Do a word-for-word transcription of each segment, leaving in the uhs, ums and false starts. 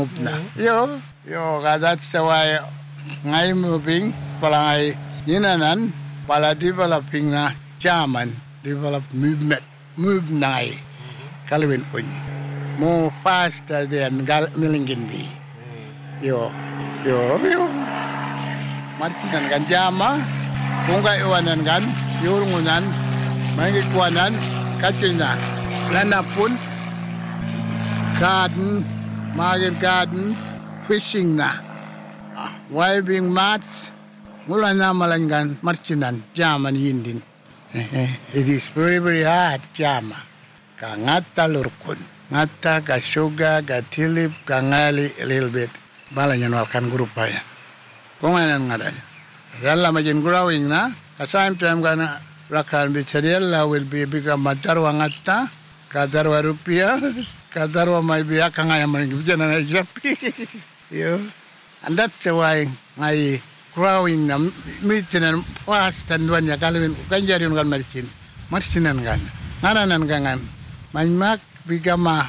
move na. Yo, yo, that's why ngay moving, pala ngay yinanan, pala developing na German, develop movement, move na ngay. Kalawin po niya. More faster than Milingindi. Yo, yo, yo. Martinan kan Jama, kung kaiwanan kan, yurungunan, mangikwanan, kachina, lanapun, garden, market garden, fishing na. Waving mats, mula na malanggan, martinan, Jama yindin. It is very, very hard, Jama. Ka ngata lurkun, ngata ka sugar, ka tilip, ka ngali a little bit. Bala nyan walkan grupa ya. Kung anan nga dahil. Yalla majin growing na, ka same time ka na rakan bichariella will be become matarwa ngata, katarwa rupiah, katarwa may biya ka nga yaman gibjan na japi. Yo. And that's why ngay growing na mitinan fast and one ya kalawin kanjari kan marcin. Marcinan kan. Ngaranan kangan. My Mac become uh,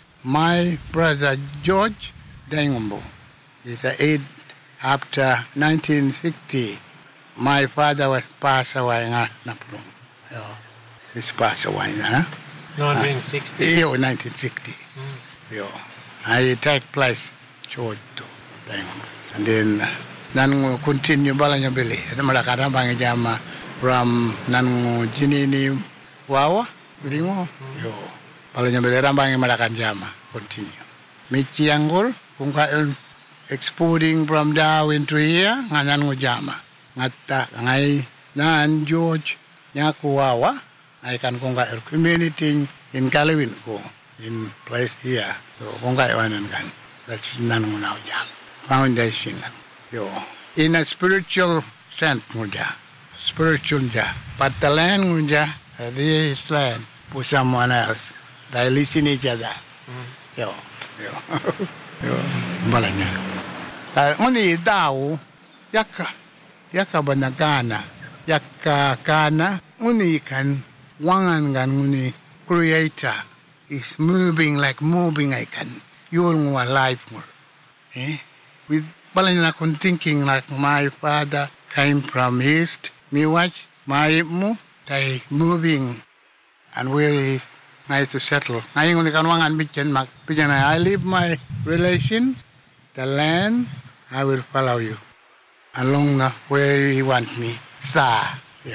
my brother George Dengumbo. He's a eight after nineteen sixty. My father was passed away nga napulong. Yo, he's passed away na. nineteen sixty. Uh, yo, nineteen sixty. Mm. Yo, I take place George to Dengumbo. And then nan continue balanya bili. Ito malakara bangi jama from nan jinini wawa. Bili mo. Yo. Balanya bili rambangi malakan jama. Continue. Michi anggol kung kaon exporting from down into here nganan ngo jama. Ngata ngai nan George nya kuwawa ai kan kung kaon community in Kalawin ko in place here. So kung kaonan kan. That's nan ngo now jama. Foundation. Yo. In a spiritual sense nguja. Spiritual ja. But the land nguja, this land for someone else. They listen each other. Mm. Yo. Yo. Yo. Balanya. Uh, nguni daw, yaka. Yaka banagana. Yaka kana. Nguni kan, wangan kan nguni creator is moving like moving I can. Yung mga life mo. Eh? With balanya akong thinking like my father came from east. Me watch my mo they moving and we nice to settle. Ngayon ni kanwangan bityan mag bityan I leave my relation, the land I will follow you along the where you want me. Star, yo,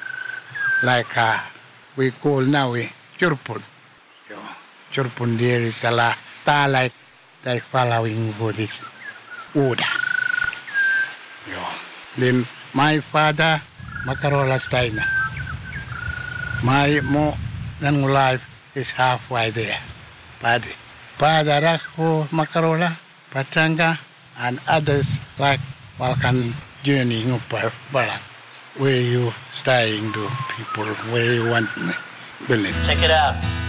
like uh, we call now we churpun, yo, churpun there is a la star like they following for this order. Yo, then my father Makarola style. My mo nang life is halfway there. But Father Rakho Makarola, Patanga, and others like Balkan journey ngupar balak. Where you staying to people where you want me. Check it out.